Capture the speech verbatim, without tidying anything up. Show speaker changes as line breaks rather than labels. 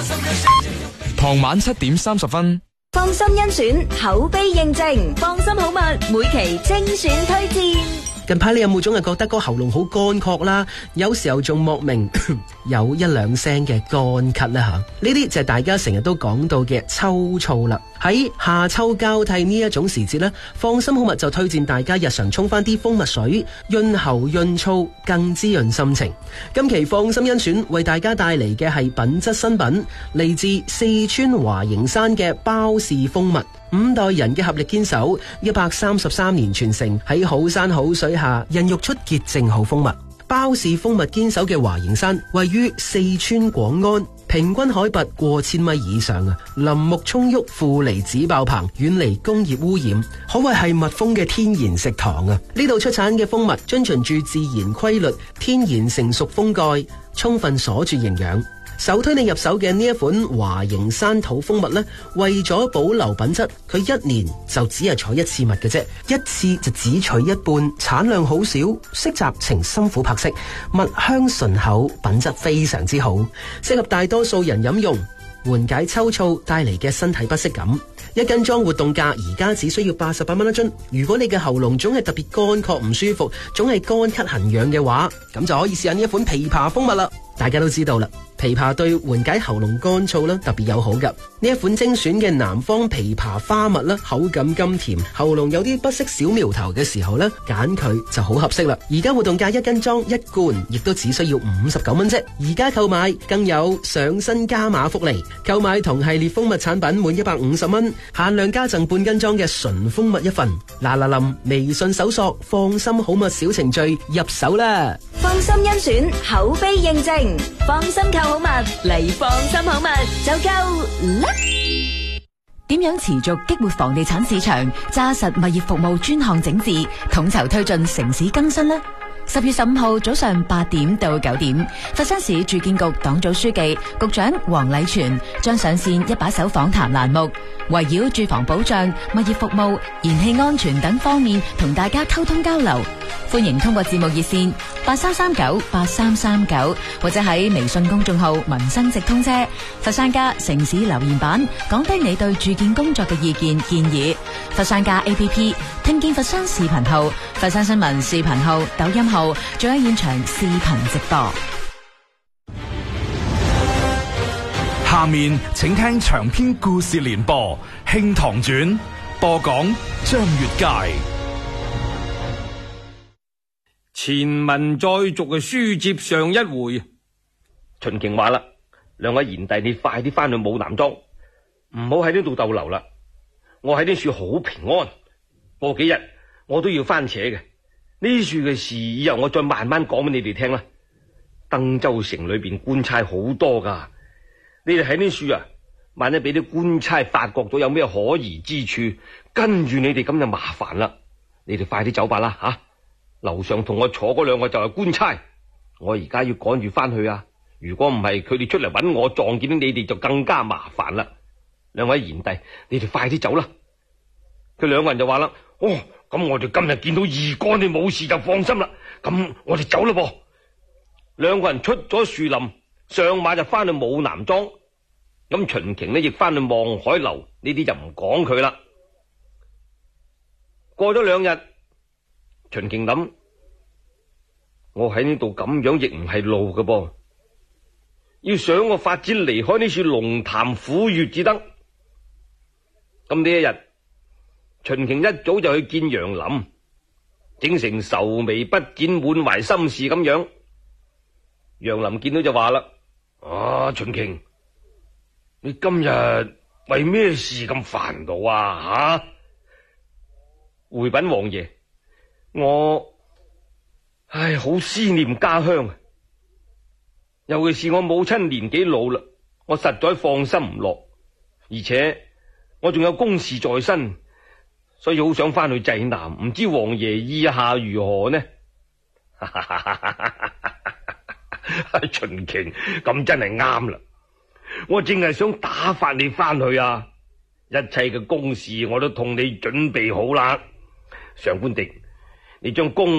傍晚七點三十分，
放心甄選口碑認證，放心好物每期精選推薦。
近排你有冇總係覺得個喉嚨好乾涸啦？有時候仲莫名有一兩聲嘅乾咳啦吓，呢啲就係大家成日都講到嘅秋燥啦。喺夏秋交替呢一種時節呢，放心好物就推薦大家日常沖翻啲蜂蜜水，潤喉潤燥，更滋潤心情。今期放心甄選為大家帶嚟嘅係品質新品，嚟自四川華形山嘅包氏蜂蜜。五代人嘅合力堅守，一百三十三年傳承，喺好山好水下孕育出潔淨好蜂蜜。包氏蜂蜜堅守嘅華形山位於四川廣安，平均海拔過千米以上啊，林木蔥鬱，負離子爆棚，遠離工業污染，可謂係蜜蜂嘅天然食堂啊！呢度出產嘅蜂蜜遵循住自然規律，天然成熟蜂蓋，充分鎖住營養。首推你入手嘅呢一款華形山土蜂蜜呢，為咗保留品質，佢一年就只係採一次蜜嘅啫，一次就只取一半，產量好少，色澤呈深苦柏色，蜜香醇厚，品質非常之好，適合大多數人飲用，緩解秋燥帶嚟嘅身體不適感。一斤裝活動價而家只需要八十八蚊一樽。如果你嘅喉嚨總係特別乾涸唔舒服，總係乾咳痕癢嘅話，咁就可以試下呢一款枇杷蜂蜜啦。大家都知道啦，枇杷對緩解喉嚨乾燥啦特別友好噶。呢一款精選嘅南方枇杷花蜜啦，口感甘甜，喉嚨有啲不適小苗頭嘅時候呢，揀佢就好合適啦。而家活動價一斤裝一罐，亦都只需要五十九蚊啫。而家購買更有上新加碼福利，購買同系列蜂蜜產品滿一百五十蚊，限量加贈半斤裝嘅純蜂蜜一份。嗱嗱臨，微信搜索放心好蜜小程序入手啦。
放心甄選口碑認證，放心購好物嚟放心好物就夠啦。
點樣持續激活房地產市場，紮實物業服務專項整治，統籌推進城市更新呢？十月十五號早上八點到九點，佛山市住建局黨組書記、局長黃禮全將上線一把手訪談欄目，圍繞住房保障、物業服務、燃氣安全等方面同大家溝通交流。歡迎通過節目熱線八三三九八三三九，或者喺微信公眾號民生直通車、佛山家城市留言板講低你對住建工作嘅意見建議。佛山家 A P P、聽見佛山視頻號、佛山新聞視頻號、抖音號，仲有現場視頻直播。
下面請聽長篇故事連播《慶堂傳》，播講張月佳。
前文再續嘅書接上一回，秦瓊話啦：兩位賢弟，你快啲翻去武南莊，唔好喺呢度逗留啦。我喺呢處好平安，過幾日我都要翻扯嘅。呢處嘅事以後我再慢慢講俾你哋聽啦。登州城裏邊官差好多噶，你哋喺呢處啊，萬一俾啲官差發覺到有咩可疑之處，跟住你哋咁就麻煩啦。你哋快啲走吧啦吓！樓上同我坐嗰兩個就係官差，我而家要趕住翻去啊！如果唔係，佢哋出嚟揾我，撞見到你哋就更加麻煩啦。兩位賢弟，你哋快啲走啦！佢兩個人就話啦：哦，咁我哋今日見到二哥你冇事就放心啦。咁我哋走啦噃。兩個人出咗樹林，上馬就翻去武南莊。咁秦瓊呢亦翻去望海樓，呢啲就唔講佢啦。過咗兩日。秦瓊諗，我喺呢度咁樣亦唔係路嘅噃，要想個發展離開呢處龍潭虎穴至得。咁呢一日，秦瓊一早就去見楊林，整成愁眉不展、滿懷心事咁樣。楊林見到就話啦：啊，秦瓊，你今日為咩事咁煩惱啊？吓、啊，回稟王爺。我唉，好思念家鄉啊！尤其是我母親年紀老啦，我實在放心唔落，而且我仲有公事在身，所以好想翻去濟南。唔知王爺意下如何呢？秦瓊，咁真係啱啦！我淨係想打發你翻去啊！一切嘅公事我都同你準備好啦，上官迪。你將公